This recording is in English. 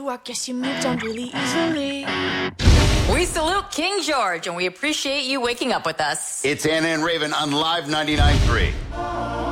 I guess you moved on really easily. We salute King George, and we appreciate you waking up with us. It's Anna and Raven on Live 99.3.